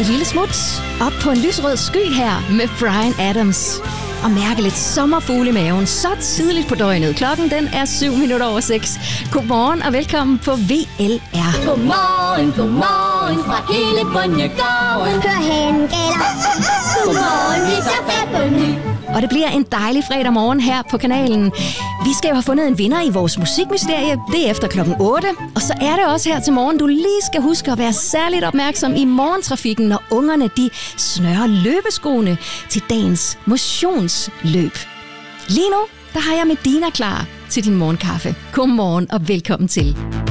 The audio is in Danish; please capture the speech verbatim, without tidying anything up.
et lille smut op på en lysrød sky her med Bryan Adams. Og mærke lidt sommerfugle i maven så tidligt på døgnet. Klokken den er syv minutter over seks. Godmorgen og velkommen på V L R. Godmorgen, godmorgen fra hele Bondegården. Hør hen, gælder. Godmorgen, vi tager fat på ny. Og det bliver en dejlig fredag morgen her på kanalen. Vi skal jo have fundet en vinder i vores musikmysterie. Det er efter klokken otte. Og så er det også her til morgen, du lige skal huske at være særligt opmærksom i morgentrafikken, når ungerne de snører løbeskoene til dagens motionsløb. Lige nu, der har jeg Medina klar til din morgenkaffe. Godmorgen og velkommen til.